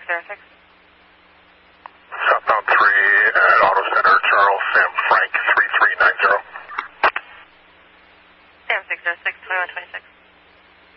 606. Southbound 3 at Auto Center, Charles Sam Frank 3390. Sam 606, 2126.